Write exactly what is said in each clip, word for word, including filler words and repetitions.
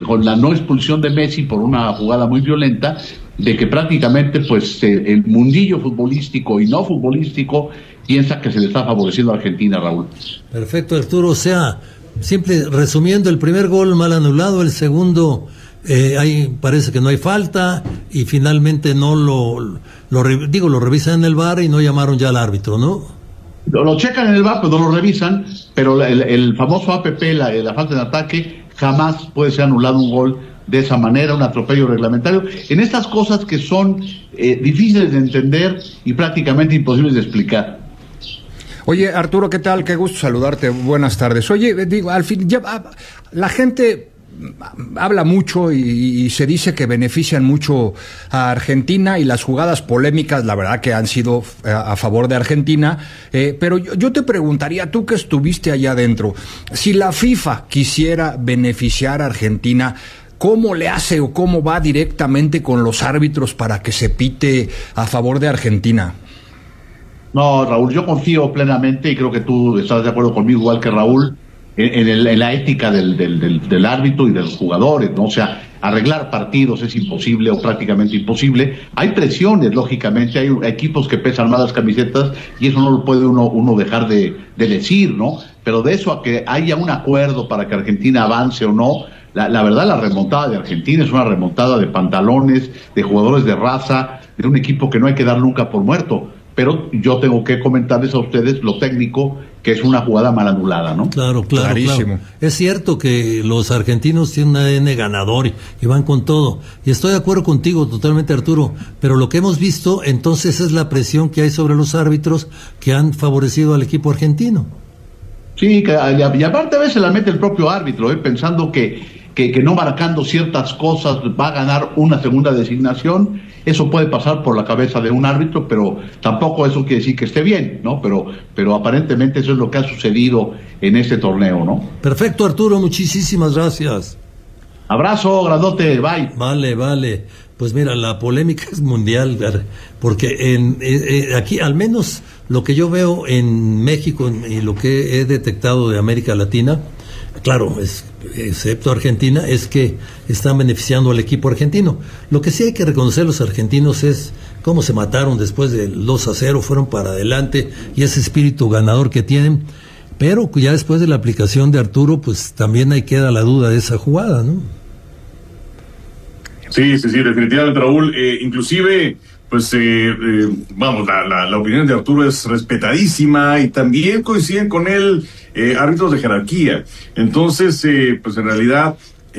con la no expulsión de Messi por una jugada muy violenta, de que prácticamente pues eh, el mundillo futbolístico y no futbolístico piensa que se le está favoreciendo a Argentina, Raúl. Perfecto, Arturo. O sea, siempre resumiendo, el primer gol mal anulado, el segundo eh, ahí parece que no hay falta y finalmente no lo, lo digo lo revisan en el V A R y no llamaron ya al árbitro, ¿no? Lo, lo checan en el V A R, pero no lo revisan, pero el, el famoso A P P, la, la falta de ataque, jamás puede ser anulado un gol de esa manera, un atropello reglamentario, en estas cosas que son eh, difíciles de entender y prácticamente imposibles de explicar. Oye, Arturo, ¿qué tal? Qué gusto saludarte. Buenas tardes. Oye, digo, al fin, ya, la gente habla mucho y, y se dice que benefician mucho a Argentina y las jugadas polémicas, la verdad que han sido a, a favor de Argentina, eh, pero yo, yo te preguntaría, tú que estuviste allá adentro, si la FIFA quisiera beneficiar a Argentina, ¿cómo le hace o cómo va directamente con los árbitros para que se pite a favor de Argentina? No, Raúl, yo confío plenamente y creo que tú estás de acuerdo conmigo, igual que Raúl, en, en, el, en la ética del, del, del, del árbitro y de los jugadores, ¿no? O sea, arreglar partidos es imposible o prácticamente imposible. Hay presiones, lógicamente, hay equipos que pesan más las camisetas y eso no lo puede uno, uno dejar de, de decir, ¿no? Pero de eso a que haya un acuerdo para que Argentina avance o no, la, la verdad la remontada de Argentina es una remontada de pantalones, de jugadores de raza, de un equipo que no hay que dar nunca por muerto. Pero yo tengo que comentarles a ustedes lo técnico, que es una jugada mal anulada, ¿no? Claro, claro, Clarísimo. claro. Es cierto que los argentinos tienen un A D N ganador y, y van con todo. Y estoy de acuerdo contigo totalmente, Arturo. Pero lo que hemos visto, entonces, es la presión que hay sobre los árbitros que han favorecido al equipo argentino. Sí, que, y aparte a veces la mete el propio árbitro, ¿eh? pensando que, que, que no marcando ciertas cosas va a ganar una segunda designación. Eso puede pasar por la cabeza de un árbitro, pero tampoco eso quiere decir que esté bien, ¿no? Pero, pero aparentemente eso es lo que ha sucedido en este torneo, ¿no? Perfecto, Arturo, muchísimas gracias. Abrazo, grandote, bye. Vale, vale. Pues mira, la polémica es mundial, porque en, eh, aquí, al menos lo que yo veo en México y lo que he detectado de América Latina, claro, es, excepto Argentina, es que están beneficiando al equipo argentino. Lo que sí hay que reconocer los argentinos es cómo se mataron después del dos a cero, fueron para adelante y ese espíritu ganador que tienen, pero ya después de la aplicación de Arturo, pues también ahí queda la duda de esa jugada, ¿no? Sí, sí, sí, definitivamente, Raúl. Eh, inclusive, pues, eh, eh, vamos, la, la, la opinión de Arturo es respetadísima y también coinciden con él eh, árbitros de jerarquía. Entonces, eh, pues en realidad,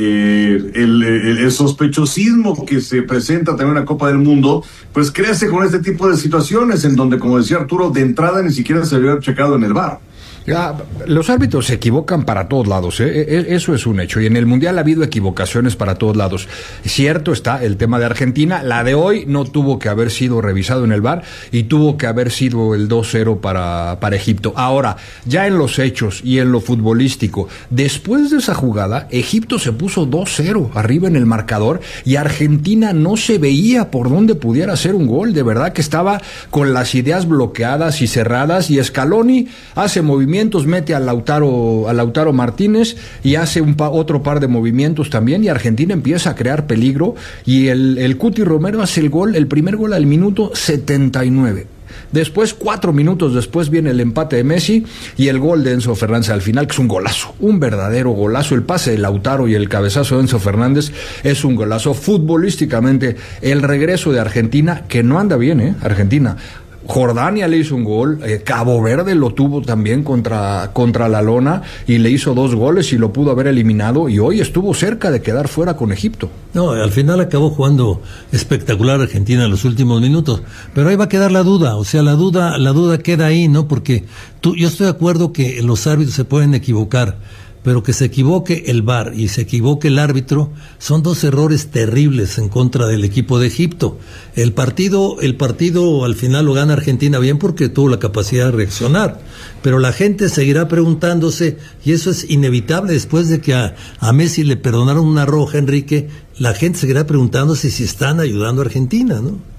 eh, el, el, el sospechosismo que se presenta también en la Copa del Mundo, pues crece con este tipo de situaciones en donde, como decía Arturo, de entrada ni siquiera se había checado en el V A R. Ya, los árbitros se equivocan para todos lados, ¿eh? Eso es un hecho, y en el Mundial ha habido equivocaciones para todos lados. Cierto está el tema de Argentina, la de hoy no tuvo que haber sido revisado en el V A R y tuvo que haber sido el dos cero para, para Egipto. Ahora, ya en los hechos y en lo futbolístico, después de esa jugada, Egipto se puso dos cero arriba en el marcador y Argentina no se veía por dónde pudiera hacer un gol, de verdad que estaba con las ideas bloqueadas y cerradas, y Scaloni hace movimientos, mete a Lautaro, a Lautaro Martínez y hace un pa, otro par de movimientos también, y Argentina empieza a crear peligro, y el, el Cuti Romero hace el gol, el primer gol al minuto setenta y nueve. Después, cuatro minutos después, viene el empate de Messi y el gol de Enzo Fernández al final, que es un golazo, un verdadero golazo. El pase de Lautaro y el cabezazo de Enzo Fernández es un golazo. Futbolísticamente, el regreso de Argentina, que no anda bien, ¿eh? Argentina. Jordania le hizo un gol, eh, Cabo Verde lo tuvo también contra, contra la lona y le hizo dos goles y lo pudo haber eliminado, y hoy estuvo cerca de quedar fuera con Egipto. No, al final acabó jugando espectacular Argentina en los últimos minutos, pero ahí va a quedar la duda, o sea, la duda, la duda queda ahí, ¿no? Porque tú, yo estoy de acuerdo que los árbitros se pueden equivocar, pero que se equivoque el V A R y se equivoque el árbitro son dos errores terribles en contra del equipo de Egipto. El partido, el partido al final lo gana Argentina bien porque tuvo la capacidad de reaccionar, pero la gente seguirá preguntándose, y eso es inevitable después de que a, a Messi le perdonaron una roja, Enrique, la gente seguirá preguntándose si están ayudando a Argentina, ¿no?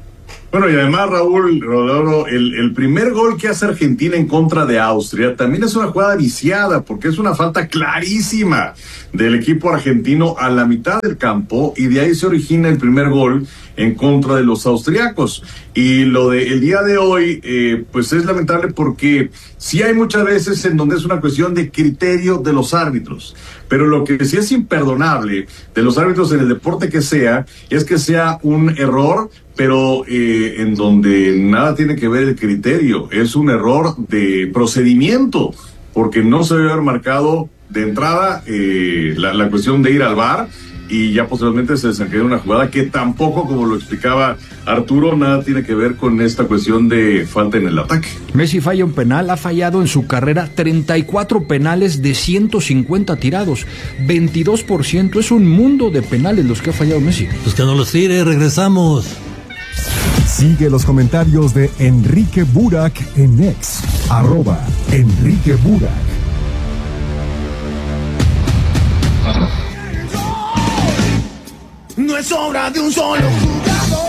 Bueno, y además, Raúl Rodoro, el, el primer gol que hace Argentina en contra de Austria también es una jugada viciada, porque es una falta clarísima del equipo argentino a la mitad del campo, y de ahí se origina el primer gol en contra de los austriacos. Y lo de el día de hoy, eh, pues es lamentable, porque sí hay muchas veces en donde es una cuestión de criterio de los árbitros, pero lo que sí es imperdonable de los árbitros en el deporte que sea, es que sea un error, pero eh, en donde nada tiene que ver el criterio, es un error de procedimiento, porque no se debe haber marcado de entrada eh, la, la cuestión de ir al V A R, y ya posteriormente se desencadenó una jugada que tampoco, como lo explicaba Arturo, nada tiene que ver con esta cuestión de falta en el ataque. Messi falla un penal, ha fallado en su carrera treinta y cuatro penales de ciento cincuenta tirados, veintidós por ciento, es un mundo de penales los que ha fallado Messi. Pues que no los tire, regresamos. Sigue los comentarios de Enrique Burak en X, arroba Enrique Burak. No es obra de un solo jugador.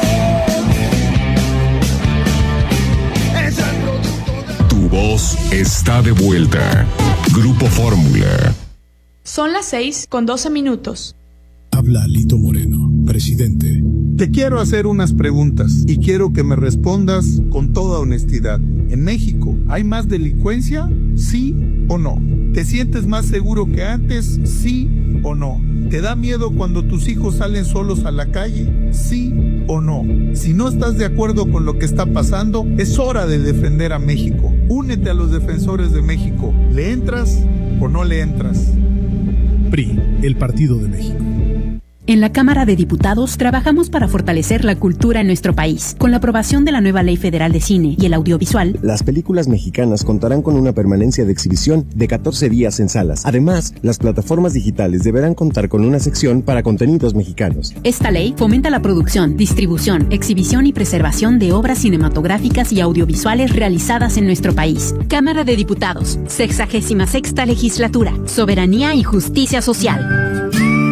Es el producto de... Tu voz está de vuelta. Grupo Fórmula. Son las seis con doce minutos. Habla Lito Moreno, presidente. Te quiero hacer unas preguntas y quiero que me respondas con toda honestidad. ¿En México hay más delincuencia? ¿Sí o no? ¿Te sientes más seguro que antes? ¿Sí o no? ¿Te da miedo cuando tus hijos salen solos a la calle? ¿Sí o no? Si no estás de acuerdo con lo que está pasando, es hora de defender a México. Únete a los defensores de México. ¿Le entras o no le entras? P R I, el Partido de México. En la Cámara de Diputados trabajamos para fortalecer la cultura en nuestro país. Con la aprobación de la nueva Ley Federal de Cine y el Audiovisual, las películas mexicanas contarán con una permanencia de exhibición de catorce días en salas. Además, las plataformas digitales deberán contar con una sección para contenidos mexicanos. Esta ley fomenta la producción, distribución, exhibición y preservación de obras cinematográficas y audiovisuales realizadas en nuestro país. Cámara de Diputados, sexagésima sexta legislatura, soberanía y justicia social.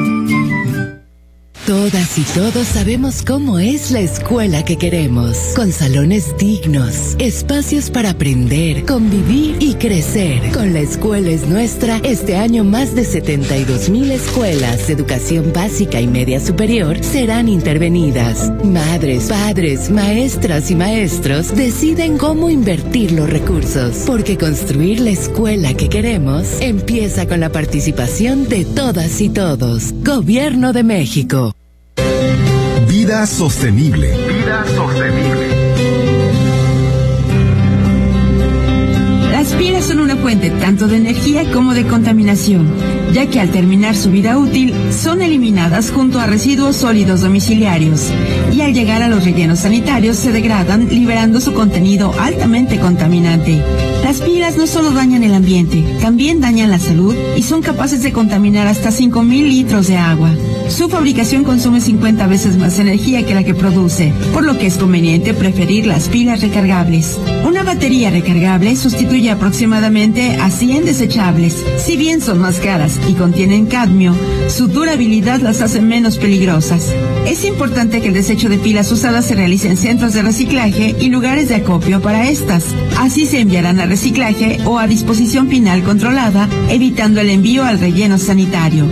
Todas y todos sabemos cómo es la escuela que queremos, con salones dignos, espacios para aprender, convivir y crecer. Con La Escuela es Nuestra, este año más de setenta y dos mil escuelas de educación básica y media superior serán intervenidas. Madres, padres, maestras y maestros deciden cómo invertir los recursos, porque construir la escuela que queremos empieza con la participación de todas y todos. Gobierno de México. Vida sostenible. Vida sostenible. Las pilas son una fuente tanto de energía como de contaminación, ya que al terminar su vida útil son eliminadas junto a residuos sólidos domiciliarios y al llegar a los rellenos sanitarios se degradan, liberando su contenido altamente contaminante. Las pilas no solo dañan el ambiente, también dañan la salud y son capaces de contaminar hasta cinco mil litros de agua. Su fabricación consume cincuenta veces más energía que la que produce, por lo que es conveniente preferir las pilas recargables. Una batería recargable sustituye aproximadamente a cien desechables. Si bien son más caras y contienen cadmio, su durabilidad las hace menos peligrosas. Es importante que el desecho de pilas usadas se realice en centros de reciclaje y lugares de acopio para estas. Así se enviarán a reciclaje o a disposición final controlada, evitando el envío al relleno sanitario.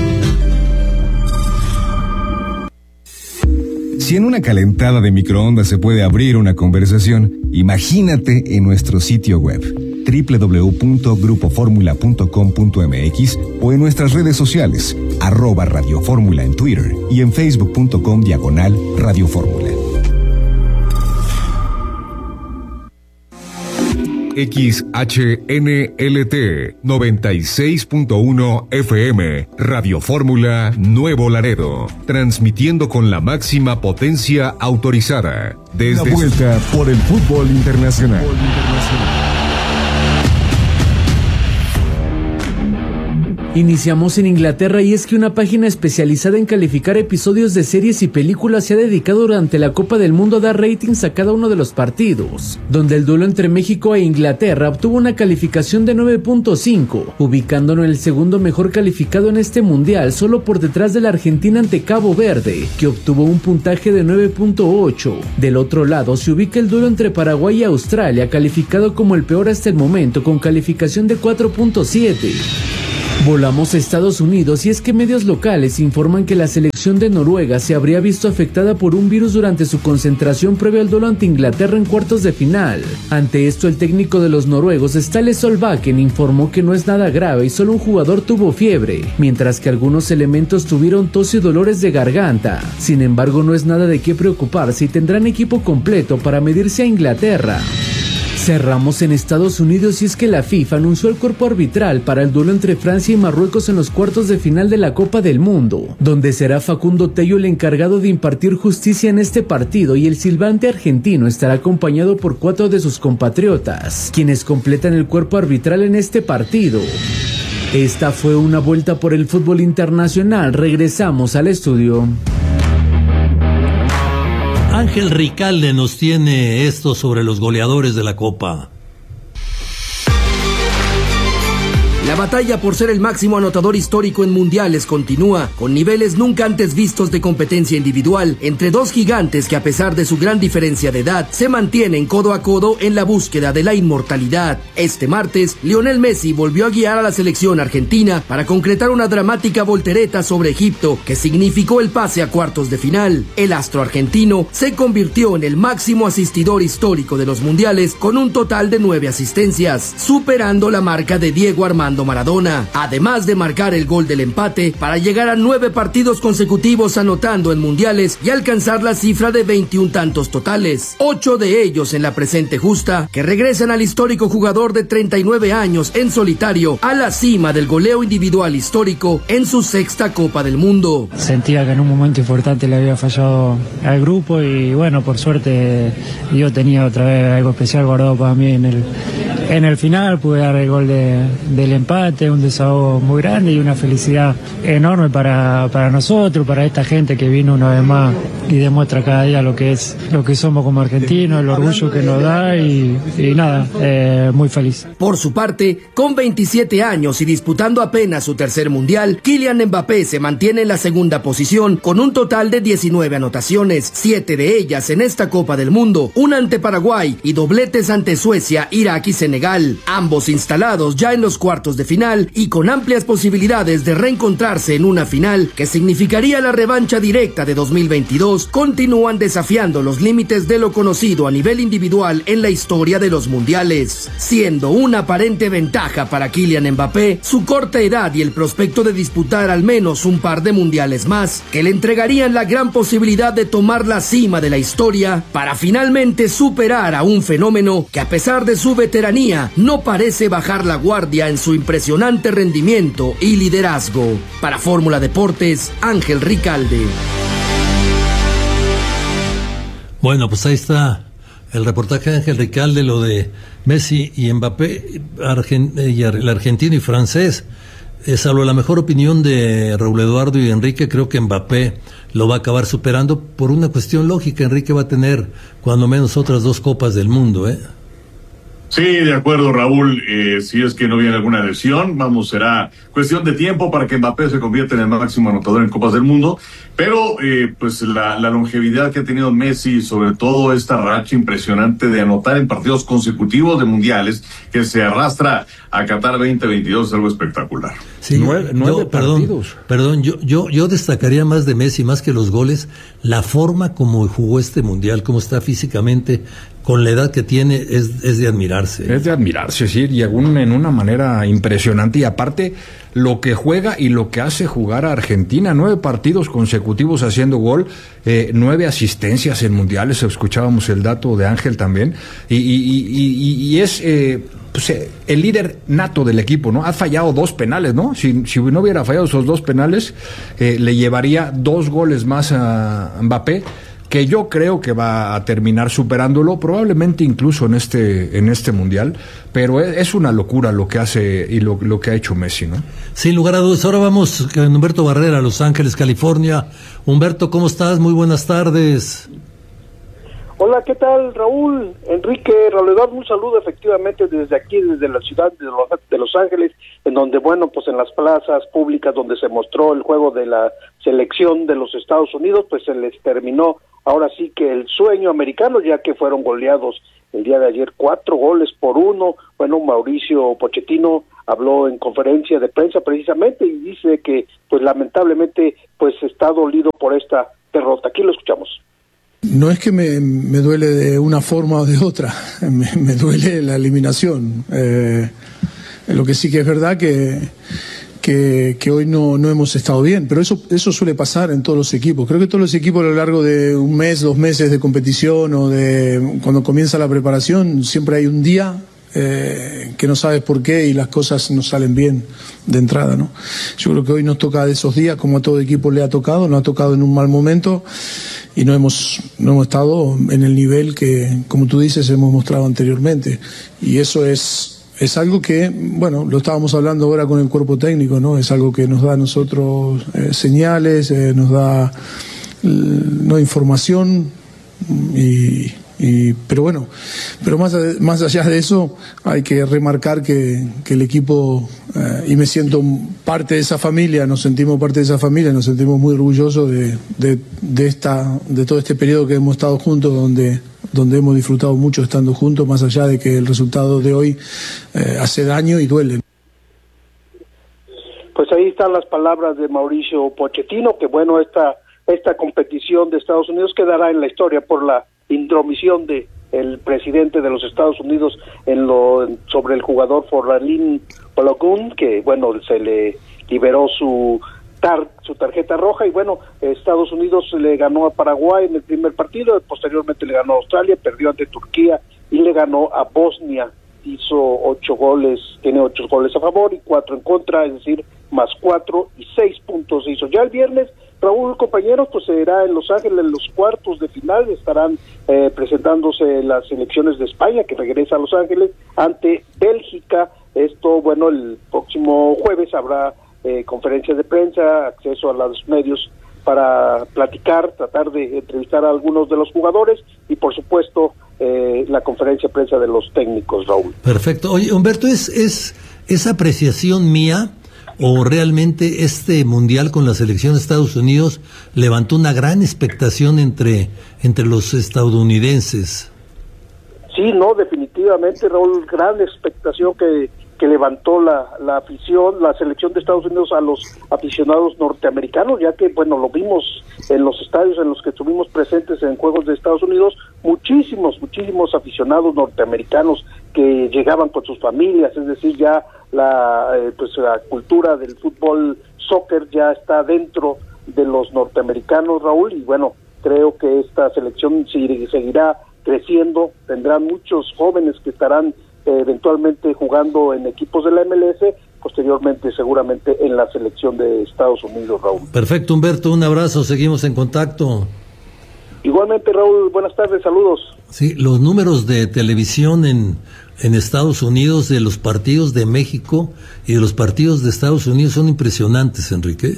Si en una calentada de microondas se puede abrir una conversación, imagínate en nuestro sitio web doble u doble u doble u punto grupo fórmula punto com punto m x o en nuestras redes sociales, arroba Radio Fórmula en Twitter y en facebook punto com diagonal Radio Fórmula. X H N L T noventa y seis punto uno F M, Radio Fórmula Nuevo Laredo, transmitiendo con la máxima potencia autorizada desde una vuelta por el fútbol internacional. Iniciamos en Inglaterra y es que una página especializada en calificar episodios de series y películas se ha dedicado durante la Copa del Mundo a dar ratings a cada uno de los partidos, donde el duelo entre México e Inglaterra obtuvo una calificación de nueve punto cinco, ubicándolo en el segundo mejor calificado en este mundial, solo por detrás de la Argentina ante Cabo Verde, que obtuvo un puntaje de nueve punto ocho. Del otro lado se ubica el duelo entre Paraguay y Australia, calificado como el peor hasta el momento, con calificación de cuatro punto siete. Volamos a Estados Unidos y es que medios locales informan que la selección de Noruega se habría visto afectada por un virus durante su concentración previa al duelo ante Inglaterra en cuartos de final. Ante esto, el técnico de los noruegos, Ståle Solbakken, informó que no es nada grave y solo un jugador tuvo fiebre, mientras que algunos elementos tuvieron tos y dolores de garganta. Sin embargo, no es nada de qué preocuparse y tendrán equipo completo para medirse a Inglaterra. Cerramos en Estados Unidos y es que la FIFA anunció el cuerpo arbitral para el duelo entre Francia y Marruecos en los cuartos de final de la Copa del Mundo, donde será Facundo Tello el encargado de impartir justicia en este partido y el silbante argentino estará acompañado por cuatro de sus compatriotas, quienes completan el cuerpo arbitral en este partido. Esta fue una vuelta por el fútbol internacional. Regresamos al estudio. Ángel Ricalde nos tiene esto sobre los goleadores de la Copa. La batalla por ser el máximo anotador histórico en mundiales continúa, con niveles nunca antes vistos de competencia individual entre dos gigantes que, a pesar de su gran diferencia de edad, se mantienen codo a codo en la búsqueda de la inmortalidad. Este martes, Lionel Messi volvió a guiar a la selección argentina para concretar una dramática voltereta sobre Egipto que significó el pase a cuartos de final. El astro argentino se convirtió en el máximo asistidor histórico de los mundiales con un total de nueve asistencias, superando la marca de Diego Armando Maradona, además de marcar el gol del empate para llegar a nueve partidos consecutivos anotando en mundiales y alcanzar la cifra de veintiún tantos totales, ocho de ellos en la presente justa, que regresan al histórico jugador de treinta y nueve años en solitario a la cima del goleo individual histórico en su sexta Copa del Mundo. Sentía que en un momento importante le había fallado al grupo y bueno, por suerte yo tenía otra vez algo especial guardado para mí en el, en el final, pude dar el gol de, del empate, un desahogo muy grande y una felicidad enorme para, para nosotros, para esta gente que vino una vez más y demuestra cada día lo que es lo que somos como argentinos, el orgullo que nos da y, y nada, eh, muy feliz. Por su parte, con veintisiete años y disputando apenas su tercer mundial, Kylian Mbappé se mantiene en la segunda posición con un total de diecinueve anotaciones, siete de ellas en esta Copa del Mundo, una ante Paraguay y dobletes ante Suecia, Irak y Senegal, ambos instalados ya en los cuartos de final y con amplias posibilidades de reencontrarse en una final que significaría la revancha directa de dos mil veintidós, continúan desafiando los límites de lo conocido a nivel individual en la historia de los mundiales, siendo una aparente ventaja para Kylian Mbappé su corta edad y el prospecto de disputar al menos un par de mundiales más que le entregarían la gran posibilidad de tomar la cima de la historia para finalmente superar a un fenómeno que, a pesar de su veteranía, no parece bajar la guardia en su impresionante rendimiento y liderazgo. Para Fórmula Deportes, Ángel Ricalde. Bueno, pues ahí está el reportaje de Ángel Ricalde, lo de Messi y Mbappé, Argen- y el argentino y francés. Eh, salvo la mejor opinión de Raúl Eduardo y Enrique, creo que Mbappé lo va a acabar superando por una cuestión lógica. Enrique va a tener cuando menos otras dos copas del mundo, ¿eh? Sí, de acuerdo, Raúl. Eh, si es que no viene alguna lesión, vamos, será cuestión de tiempo para que Mbappé se convierta en el máximo anotador en Copas del Mundo. Pero, eh, pues, la, la longevidad que ha tenido Messi, sobre todo esta racha impresionante de anotar en partidos consecutivos de mundiales, que se arrastra a Qatar veinte veintidós, es algo espectacular. Sí, nueve, nueve yo, perdón, partidos. Perdón, yo, yo, yo destacaría más de Messi, más que los goles, la forma como jugó este mundial, cómo está físicamente, con la edad que tiene, es, es de admirarse. Es de admirarse, sí, y aún en una manera impresionante. Y aparte, lo que juega y lo que hace jugar a Argentina, nueve partidos consecutivos haciendo gol, eh, nueve asistencias en mundiales, escuchábamos el dato de Ángel también, y, y, y, y, y es eh, pues, eh, el líder nato del equipo, ¿no? Ha fallado dos penales, ¿no? Si, si no hubiera fallado esos dos penales, eh, le llevaría dos goles más a Mbappé, que yo creo que va a terminar superándolo, probablemente incluso en este en este mundial, pero es, es una locura lo que hace y lo, lo que ha hecho Messi, ¿no? Sin lugar a dudas. Ahora vamos con Humberto Barrera, Los Ángeles, California. Humberto, ¿cómo estás? Muy buenas tardes. Hola, ¿qué tal, Raúl? Enrique, Raúl Eduardo, un saludo efectivamente desde aquí, desde la ciudad de Los, de Los Ángeles, en donde, bueno, pues en las plazas públicas donde se mostró el juego de la selección de los Estados Unidos, pues se les terminó ahora sí que el sueño americano, ya que fueron goleados el día de ayer cuatro goles por uno. Bueno, Mauricio Pochettino habló en conferencia de prensa precisamente y dice que, pues lamentablemente, pues está dolido por esta derrota. Aquí lo escuchamos. No es que me, me duele de una forma o de otra, me, me duele la eliminación. Eh, lo que sí que es verdad que, que, que hoy no, no hemos estado bien, pero eso, eso suele pasar en todos los equipos. Creo que todos los equipos a lo largo de un mes, dos meses de competición o de cuando comienza la preparación, siempre hay un día Eh, que no sabes por qué y las cosas no salen bien de entrada, ¿no? Yo creo que hoy nos toca de esos días, como a todo equipo le ha tocado, nos ha tocado en un mal momento y no hemos no hemos estado en el nivel que, como tú dices, hemos mostrado anteriormente, y eso es es algo que, bueno, lo estábamos hablando ahora con el cuerpo técnico, ¿no? Es algo que nos da a nosotros eh, señales, eh, nos da eh, no información y Y, pero bueno, pero más, más allá de eso hay que remarcar que, que el equipo, eh, y me siento parte de esa familia, nos sentimos parte de esa familia, nos sentimos muy orgullosos de, de, de, esta, de todo este periodo que hemos estado juntos, donde, donde hemos disfrutado mucho estando juntos, más allá de que el resultado de hoy eh, hace daño y duele. Pues ahí están las palabras de Mauricio Pochettino, que bueno, esta, esta competición de Estados Unidos quedará en la historia por la intromisión de el presidente de los Estados Unidos en lo sobre el jugador Forlín Balogun, que bueno, se le liberó su tar, su tarjeta roja, y bueno, Estados Unidos le ganó a Paraguay en el primer partido, posteriormente le ganó a Australia, perdió ante Turquía y le ganó a Bosnia. Hizo ocho goles, tiene ocho goles a favor y cuatro en contra, es decir, más cuatro y seis puntos hizo. Ya el viernes, Raúl, compañeros, pues será en Los Ángeles, en los cuartos de final, estarán eh, presentándose las selecciones de España, que regresa a Los Ángeles, ante Bélgica. Esto, bueno, el próximo jueves habrá eh, conferencia de prensa, acceso a los medios para platicar, tratar de entrevistar a algunos de los jugadores y, por supuesto, eh, la conferencia de prensa de los técnicos, Raúl. Perfecto. Oye, Humberto, ¿es, es, es apreciación mía o realmente este mundial con la selección de Estados Unidos levantó una gran expectación entre, entre los estadounidenses? Sí, no, definitivamente, Raúl, gran expectación que, que levantó la, la afición, la selección de Estados Unidos a los aficionados norteamericanos, ya que, bueno, lo vimos en los estadios en los que estuvimos presentes en Juegos de Estados Unidos, muchísimos, muchísimos aficionados norteamericanos que llegaban con sus familias, es decir, ya la eh, pues la cultura del fútbol, soccer ya está dentro de los norteamericanos, Raúl, y bueno, creo que esta selección seguirá creciendo, tendrán muchos jóvenes que estarán eh, eventualmente jugando en equipos de la M L S, posteriormente seguramente en la selección de Estados Unidos, Raúl. Perfecto, Humberto, un abrazo, seguimos en contacto. Igualmente, Raúl, buenas tardes, saludos. Sí, los números de televisión en, en Estados Unidos de los partidos de México y de los partidos de Estados Unidos son impresionantes, Enrique.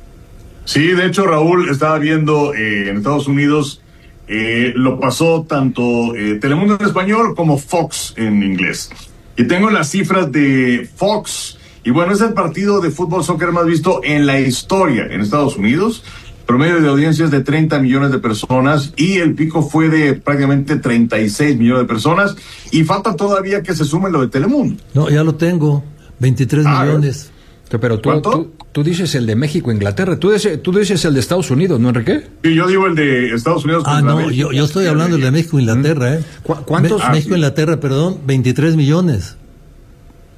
Sí, de hecho, Raúl, estaba viendo eh, en Estados Unidos, eh, lo pasó tanto eh, Telemundo en español como Fox en inglés. Y tengo las cifras de Fox, y bueno, es el partido de fútbol soccer más visto en la historia en Estados Unidos. Promedio de audiencias de treinta millones de personas y el pico fue de prácticamente treinta y seis millones de personas, y falta todavía que se sume lo de Telemundo. No, ya lo tengo, veintitrés ah, millones. Pero tú, tú, tú dices el de México, Inglaterra, tú dices, tú dices el de Estados Unidos, ¿no, Enrique? Sí, yo digo el de Estados Unidos. Ah, no, yo, yo estoy hablando del de México, Inglaterra, ¿eh? ¿Cu ¿Cuántos? Me, México, Inglaterra, perdón, veintitrés millones.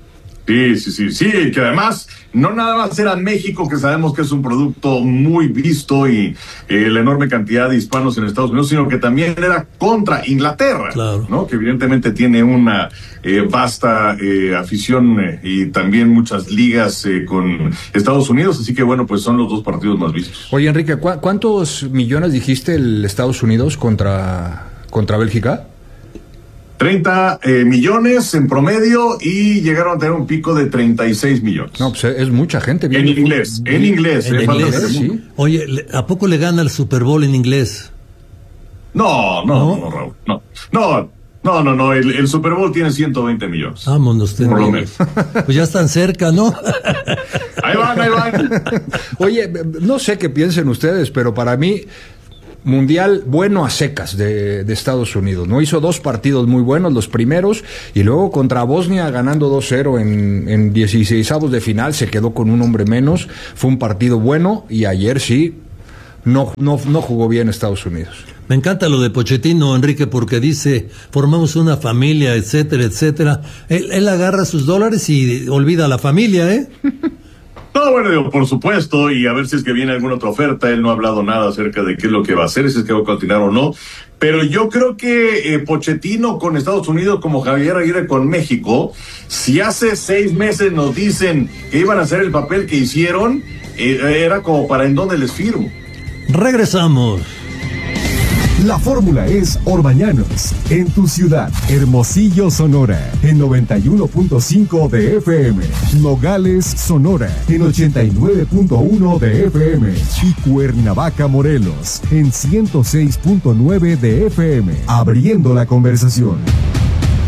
Sí, sí, sí, sí, que además no nada más era México, que sabemos que es un producto muy visto y eh, la enorme cantidad de hispanos en Estados Unidos, sino que también era contra Inglaterra, claro, ¿no? Que evidentemente tiene una eh, vasta eh, afición eh, y también muchas ligas eh, con Estados Unidos, así que bueno, pues son los dos partidos más vistos. Oye, Enrique, ¿cu- ¿cuántos millones dijiste el Estados Unidos contra, contra Bélgica? treinta eh, millones en promedio y llegaron a tener un pico de treinta y seis millones. No, pues es mucha gente. En inglés, en inglés. En eh, inglés, falta sí. Oye, ¿a poco le gana el Super Bowl en inglés? No, no, no, no, Raúl, no. No, no, no, no, el, el Super Bowl tiene ciento veinte millones. Vámonos, por lo menos. Pues ya están cerca, ¿no? Ahí van, ahí van. Oye, no sé qué piensen ustedes, pero para mí... Mundial bueno a secas de, de Estados Unidos, ¿no? Hizo dos partidos muy buenos, los primeros, y luego contra Bosnia ganando dos cero en, en dieciseisavos de final, se quedó con un hombre menos, fue un partido bueno, y ayer sí, no, no, no jugó bien Estados Unidos. Me encanta lo de Pochettino, Enrique, porque dice, formamos una familia, etcétera, etcétera. Él, él agarra sus dólares y olvida a la familia, ¿eh? No, bueno, digo, por supuesto, y a ver si es que viene alguna otra oferta. Él no ha hablado nada acerca de qué es lo que va a hacer, si es que va a continuar o no. Pero yo creo que eh, Pochettino con Estados Unidos, como Javier Aguirre con México, si hace seis meses nos dicen que iban a hacer el papel que hicieron, eh, era como para en dónde les firmo. Regresamos. La fórmula es Orbañanos, en tu ciudad, Hermosillo, Sonora, en noventa y uno punto cinco de F M, Nogales, Sonora, en ochenta y nueve punto uno de F M y Cuernavaca, Morelos, en ciento seis punto nueve de F M, abriendo la conversación.